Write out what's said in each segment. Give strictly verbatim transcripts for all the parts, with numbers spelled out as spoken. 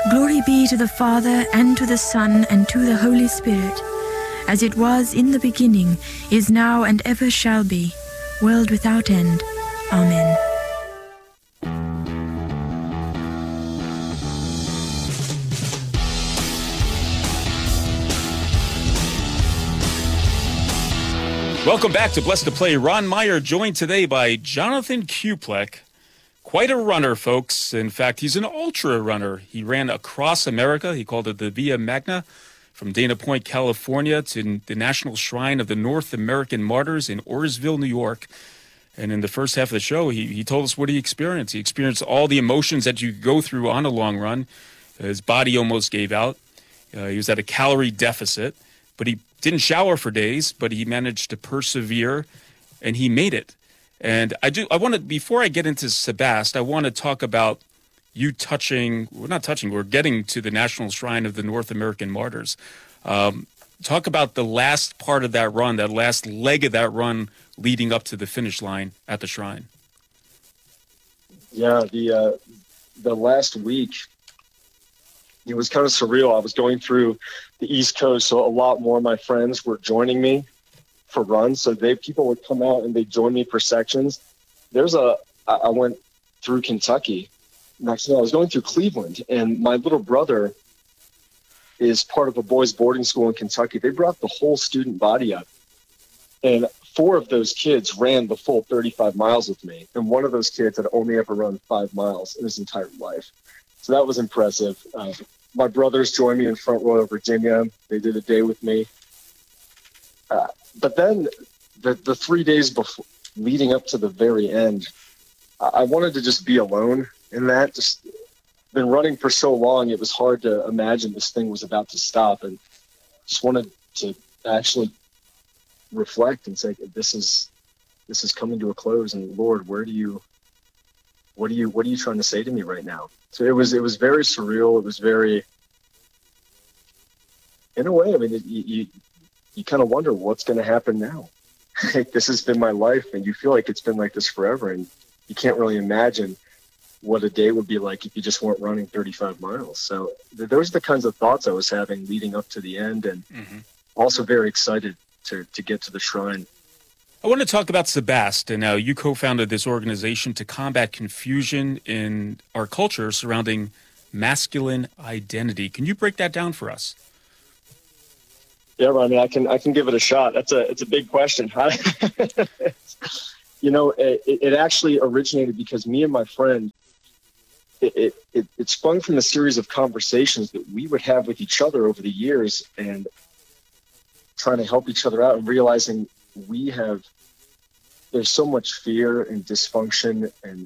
Glory be to the Father, and to the Son, and to the Holy Spirit, as it was in the beginning, is now, and ever shall be, world without end. Amen. Welcome back to Blessed to Play. Ron Meyer joined today by Jonathan Kuplek. Quite a runner, folks. In fact, he's an ultra runner. He ran across America. He called it the Via Magna, from Dana Point, California, to the National Shrine of the North American Martyrs in Orisville, New York. And in the first half of the show, he, he told us what he experienced. He experienced all the emotions that you go through on a long run. His body almost gave out. Uh, he was at a calorie deficit, but he didn't shower for days, but he managed to persevere, and he made it. And I do. I want to, before I get into Sebast, I want to talk about you touching, we're not touching, we're getting to the National Shrine of the North American Martyrs. Um, talk about the last part of that run, that last leg of that run leading up to the finish line at the shrine. Yeah, the uh, the last week, it was kind of surreal. I was going through the East Coast, so a lot more of my friends were joining me for runs. So they people would come out and they'd join me for sections. There's a I I went through Kentucky. Actually, I was going through Cleveland, and my little brother is part of a boys' boarding school in Kentucky. They brought the whole student body up, and four of those kids ran the full thirty-five miles with me, and one of those kids had only ever run five miles in his entire life. So that was impressive. Uh, my brothers joined me in Front Royal, Virginia. They did a day with me. Uh, but then the, the three days before, leading up to the very end, I, I wanted to just be alone in that. Just been running for so long, it was hard to imagine this thing was about to stop, and just wanted to actually reflect and say, this is this is coming to a close, and Lord, where do you what are you what are you trying to say to me right now? So it was it was very surreal. It was very, in a way, I mean, it, you you, you kind of wonder what's going to happen now. Like, this has been my life, and you feel like it's been like this forever, and you can't really imagine what a day would be like if you just weren't running thirty-five miles. So th- those are the kinds of thoughts I was having leading up to the end, and mm-hmm. also very excited to to get to the shrine. I want to talk about Sebast. Now, you co-founded this organization to combat confusion in our culture surrounding masculine identity. Can you break that down for us? Yeah, Ronnie, I can I can give it a shot. That's a it's a big question. You know, it, it actually originated because me and my friend, it, it, it, it sprung from a series of conversations that we would have with each other over the years, and trying to help each other out, and realizing we have, there's so much fear and dysfunction and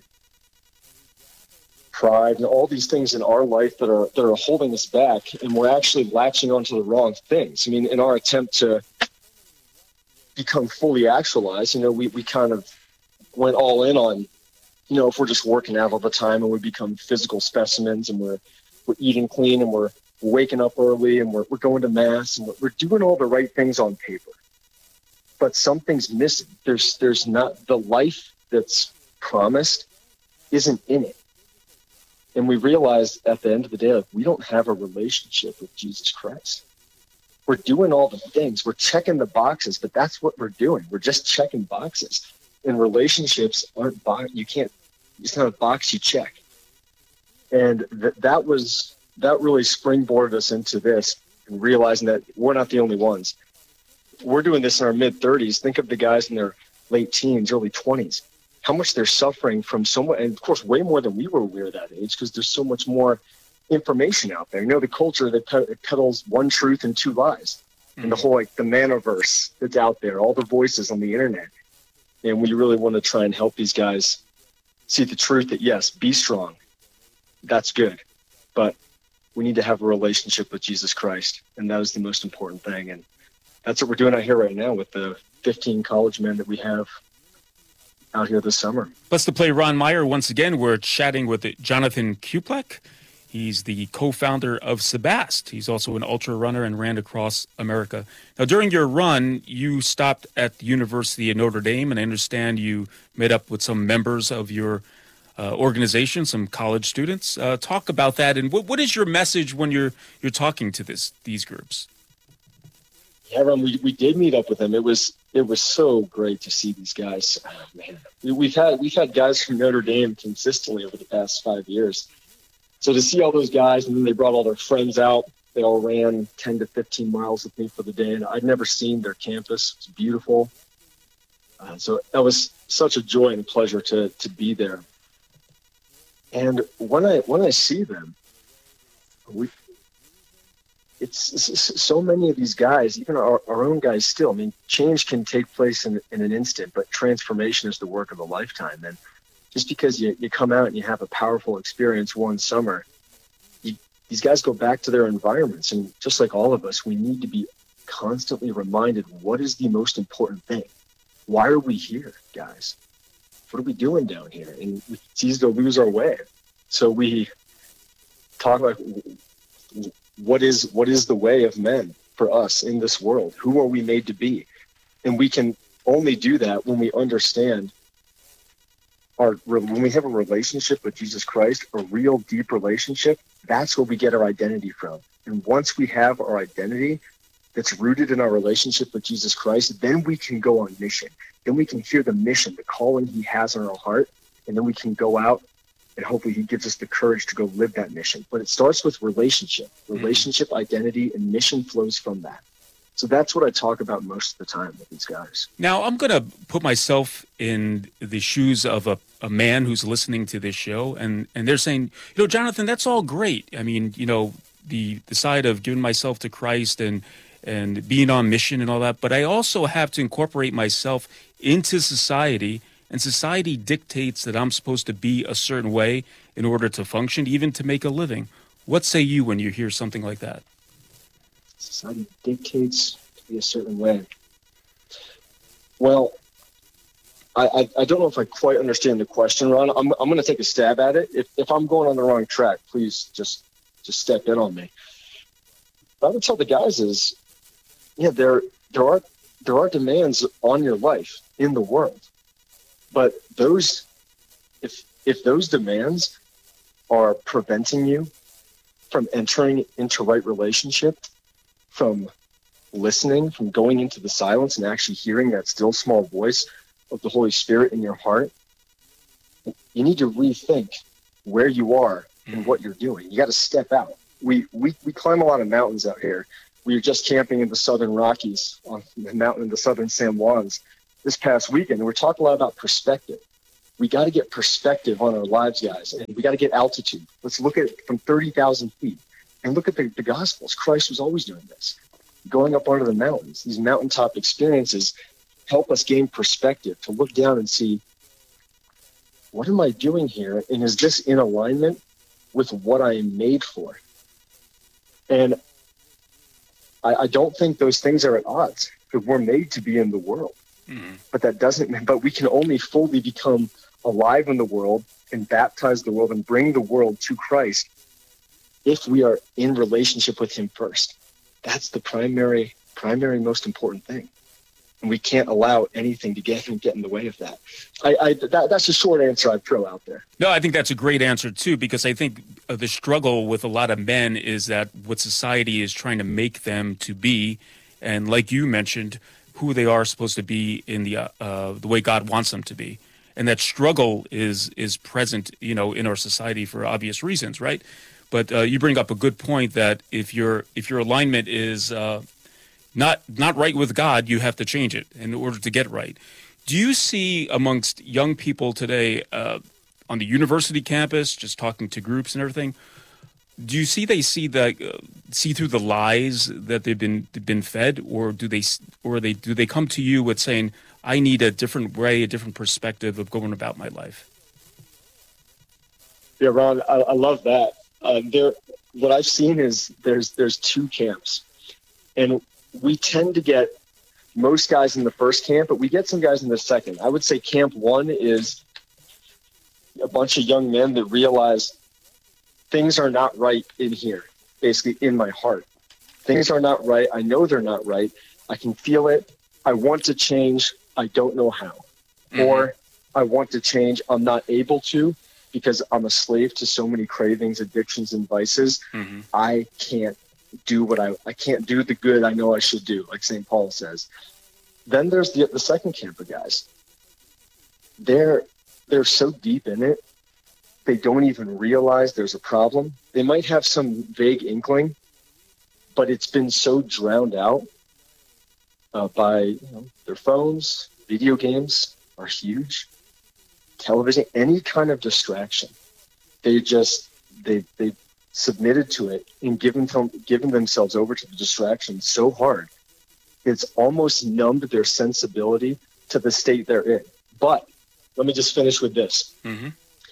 pride and all these things in our life that are that are holding us back, and we're actually latching onto the wrong things. I mean, in our attempt to become fully actualized, you know, we, we kind of went all in on, you know, if we're just working out all the time and we become physical specimens, and we're we're eating clean, and we're waking up early, and we're we're going to mass, and we're, we're doing all the right things on paper. But something's missing. There's there's not, the life that's promised isn't in it. And we realized at the end of the day, like, we don't have a relationship with Jesus Christ. We're doing all the things. We're checking the boxes, but that's what we're doing. We're just checking boxes. And relationships aren't, bo- you can't, it's not a box you check. And th- that was, that really springboarded us into this, and realizing that we're not the only ones. We're doing this in our mid thirties. Think of the guys in their late teens, early twenties, how much they're suffering from so much, and of course, way more than we were aware at that age, because there's so much more information out there. You know, the culture that ped- peddles one truth and two lies, mm-hmm. and the whole, like, the manoverse that's out there, all the voices on the internet. And we really want to try and help these guys see the truth that, yes, be strong. That's good. But we need to have a relationship with Jesus Christ, and that is the most important thing. And that's what we're doing out here right now with the fifteen college men that we have out here this summer. Let's to play Ron Meyer. Once again, we're chatting with Jonathan Kuplek. He's the co-founder of Sebast. He's also an ultra runner and ran across America. Now, during your run, you stopped at the University of Notre Dame, and I understand you met up with some members of your uh, organization, some college students. Uh, talk about that, and what what is your message when you're you're talking to this these groups? Yeah, Ron, we, we did meet up with them. It was it was so great to see these guys. Oh, man, we, we've had we've had guys from Notre Dame consistently over the past five years. So to see all those guys, and then they brought all their friends out. They all ran ten to fifteen miles with me for the day, and I'd never seen their campus. It's beautiful. Uh, so that was such a joy and a pleasure to to be there. And when I when I see them, we. It's, it's so many of these guys, even our, our own guys still, I mean, change can take place in, in an instant, but transformation is the work of a lifetime. And just because you, you come out and you have a powerful experience one summer, you, these guys go back to their environments. And just like all of us, we need to be constantly reminded, what is the most important thing? Why are we here, guys? What are we doing down here? And it's easy to lose our way. So we talk like, What is what is the way of men for us in this world? Who are we made to be? And we can only do that when we understand our when we have a relationship with Jesus Christ, a real deep relationship. That's where we get our identity from. And once we have our identity that's rooted in our relationship with Jesus Christ, then we can go on mission. Then we can hear the mission, the calling He has on our heart, and then we can go out. And hopefully He gives us the courage to go live that mission. But it starts with relationship. Relationship, mm-hmm. identity, and mission flows from that. So that's what I talk about most of the time with these guys. Now, I'm going to put myself in the shoes of a, a man who's listening to this show, and, and they're saying, you know, Jonathan, that's all great. I mean, you know, the, the side of giving myself to Christ and, and being on mission and all that, but I also have to incorporate myself into society. And society dictates that I'm supposed to be a certain way in order to function, even to make a living. What say you when you hear something like that? Society dictates to be a certain way. Well, I, I, I don't know if I quite understand the question, Ron. I'm I'm going to take a stab at it. If if I'm going on the wrong track, please just just step in on me. What I would tell the guys is, yeah, there there are there are demands on your life in the world. But those, if if those demands are preventing you from entering into right relationship, from listening, from going into the silence and actually hearing that still small voice of the Holy Spirit in your heart, you need to rethink where you are and what you're doing. You got to step out. We, we we climb a lot of mountains out here. We were just camping in the Southern Rockies on the mountain in the Southern San Juans this past weekend, and we're talking a lot about perspective. We got to get perspective on our lives, guys, and we got to get altitude. Let's look at it from thirty thousand feet and look at the, the Gospels. Christ was always doing this, going up onto the mountains. These mountaintop experiences help us gain perspective, to look down and see, what am I doing here, and is this in alignment with what I am made for? And I, I don't think those things are at odds, because we're made to be in the world. Mm-hmm. But that doesn't, but we can only fully become alive in the world and baptize the world and bring the world to Christ if we are in relationship with Him first. That's the primary, primary, most important thing. And we can't allow anything to get, get in the way of that. I, I that, that's a short answer I'd throw out there. No, I think that's a great answer too, because I think uh, the struggle with a lot of men is that what society is trying to make them to be, and like you mentioned, who they are supposed to be in the uh, uh, the way God wants them to be, and that struggle is is present, you know, in our society for obvious reasons, right? But uh, you bring up a good point that if your if your alignment is uh, not not right with God, you have to change it in order to get right. Do you see amongst young people today uh, on the university campus, just talking to groups and everything? Do you see they see the uh, see through the lies that they've been they've been fed, or do they or they do they come to you with saying, I need a different way, a different perspective of going about my life? Yeah, Ron, I, I love that. Uh, there, what I've seen is there's there's two camps, and we tend to get most guys in the first camp, but we get some guys in the second. I would say camp one is a bunch of young men that realize things are not right in here, basically in my heart. Things are not right. I know they're not right. I can feel it. I want to change. I don't know how. Mm-hmm. Or I want to change. I'm not able to because I'm a slave to so many cravings, addictions, and vices. Mm-hmm. I can't do what I, I can't do the good I know I should do, like Saint Paul says. Then there's the, the second camp of guys. They're, they're so deep in it, they don't even realize there's a problem. They might have some vague inkling, but it's been so drowned out uh, by you know, their phones. Video games are huge. Television, any kind of distraction. They just, they they submitted to it and given, them, given themselves over to the distraction so hard, it's almost numbed their sensibility to the state they're in. But let me just finish with this. Mm-hmm.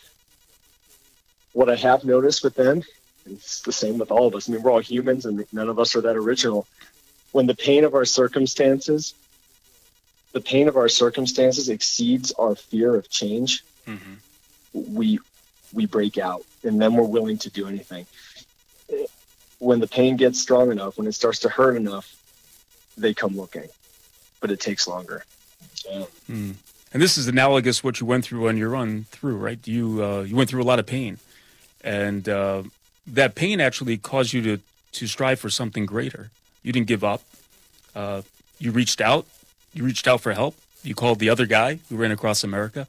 What I have noticed with them, and it's the same with all of us. I mean, we're all humans and none of us are that original. When the pain of our circumstances, the pain of our circumstances exceeds our fear of change, mm-hmm. we we break out, and then we're willing to do anything. When the pain gets strong enough, when it starts to hurt enough, they come looking, but it takes longer. Yeah. Mm. And this is analogous to what you went through on your run through, right? You uh, you went through a lot of pain, and uh, that pain actually caused you to, to strive for something greater. You didn't give up. Uh, you reached out. You reached out for help. You called the other guy who ran across America,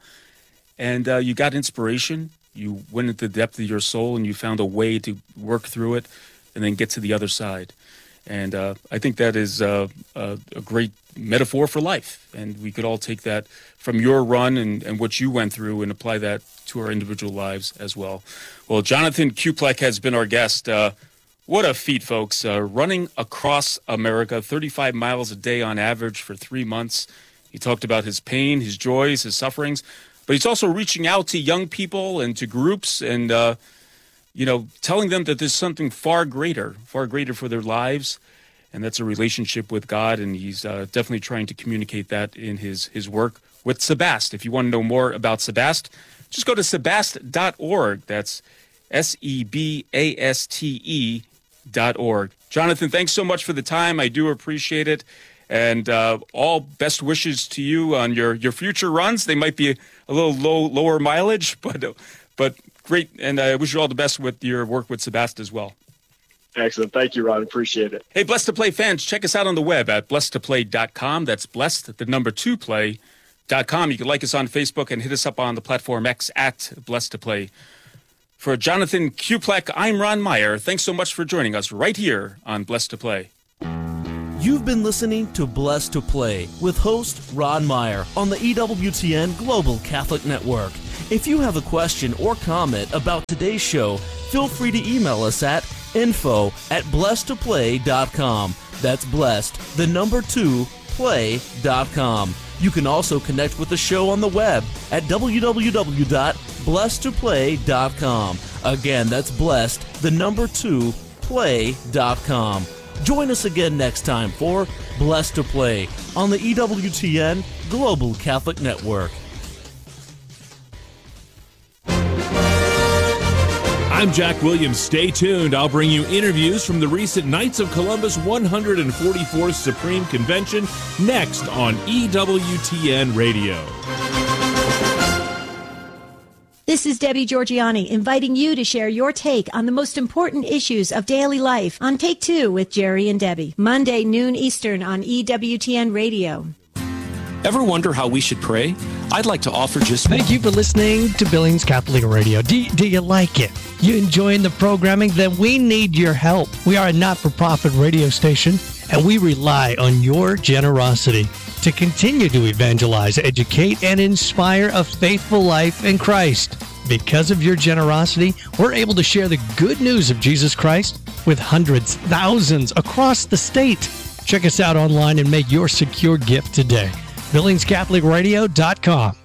and uh, you got inspiration. You went into the depth of your soul, and you found a way to work through it and then get to the other side. And uh, I think that is uh, a, a great metaphor for life. And we could all take that from your run and, and what you went through and apply that to our individual lives as well. Well, Jonathan Kuplek has been our guest. Uh, what a feat, folks. Uh, running across America, thirty-five miles a day on average for three months. He talked about his pain, his joys, his sufferings. But he's also reaching out to young people and to groups and, uh, you know, telling them that there's something far greater, far greater for their lives. And that's a relationship with God. And he's uh, definitely trying to communicate that in his, his work with Sebast. If you want to know more about Sebast, just go to sebast dot org. That's S E B A S T E dot org. Jonathan, thanks so much for the time. I do appreciate it. And uh, all best wishes to you on your, your future runs. They might be a, a little low, lower mileage, but but great. And I wish you all the best with your work with Sebast as well. Excellent. Thank you, Ron. Appreciate it. Hey, Blessed to Play fans, check us out on the web at blessed to play dot com. That's blessed, the number two play dot com. You can like us on Facebook and hit us up on the platform X at Blessed to Play. For Jonathan Kuplek, I'm Ron Meyer. Thanks so much for joining us right here on Blessed to Play. You've been listening to Blessed to Play with host Ron Meyer on the E W T N Global Catholic Network. If you have a question or comment about today's show, feel free to email us at info at blessed to play dot com. That's blessed, the number two, play dot com. You can also connect with the show on the web at w w w dot blessed to play dot com. Again, that's blessed, the number two, play dot com. Join us again next time for Blessed to Play on the E W T N Global Catholic Network. I'm Jack Williams. Stay tuned. I'll bring you interviews from the recent Knights of Columbus one hundred forty-fourth Supreme Convention next on E W T N Radio. This is Debbie Georgiani inviting you to share your take on the most important issues of daily life on Take Two with Jerry and Debbie. Monday, noon Eastern on E W T N Radio. Ever wonder how we should pray? I'd like to offer just... Thank you for listening to Billings Catholic Radio. Do, do you like it? You enjoying the programming? Then we need your help. We are a not-for-profit radio station, and we rely on your generosity to continue to evangelize, educate, and inspire a faithful life in Christ. Because of your generosity, we're able to share the good news of Jesus Christ with hundreds, thousands across the state. Check us out online and make your secure gift today. Billings Catholic Radio dot com.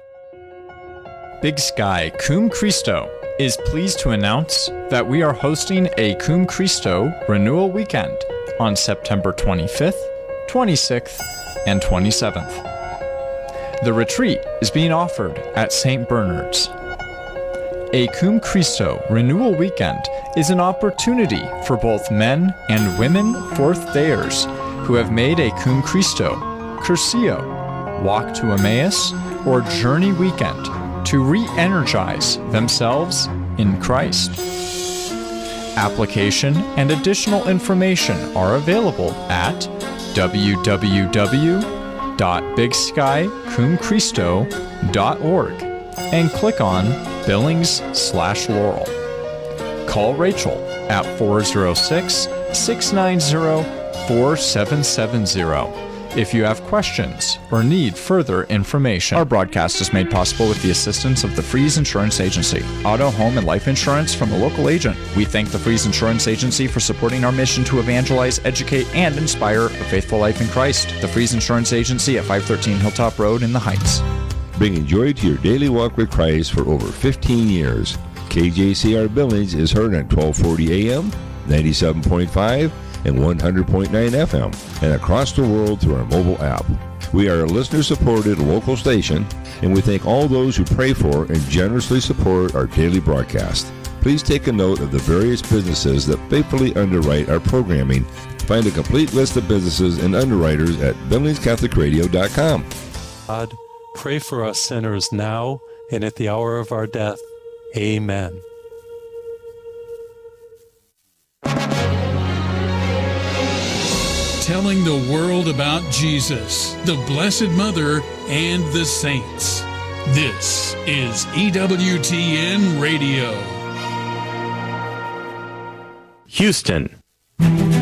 Big Sky Cum Christo is pleased to announce that we are hosting a Cum Christo Renewal Weekend on September twenty-fifth, twenty-sixth, and twenty-seventh. The retreat is being offered at Saint Bernard's. A Cum Christo Renewal Weekend is an opportunity for both men and women fourth-dayers who have made a Cum Christo, Curcio, Walk to Emmaus, or Journey Weekend to re-energize themselves in Christ. Application and additional information are available at w w w dot big sky cum christo dot org and click on Billings slash Laurel. Call Rachel at four oh six, six nine zero, four seven seven zero if you have questions or need further information. Our broadcast is made possible with the assistance of the Freeze Insurance Agency, auto, home, and life insurance from a local agent. We thank the Freeze Insurance Agency for supporting our mission to evangelize, educate, and inspire a faithful life in Christ. The Freeze Insurance Agency at five thirteen Hilltop Road in the Heights. Bringing joy to your daily walk with Christ for over fifteen years. K J C R Billings is heard on twelve forty A M, ninety-seven point five, and one hundred point nine F M, and across the world through our mobile app. We are a listener-supported local station, and we thank all those who pray for and generously support our daily broadcast. Please take a note of the various businesses that faithfully underwrite our programming. Find a complete list of businesses and underwriters at billings catholic radio dot com. God, pray for us sinners now and at the hour of our death. Amen. Telling the world about Jesus, the Blessed Mother, and the saints. This is E W T N Radio. Houston.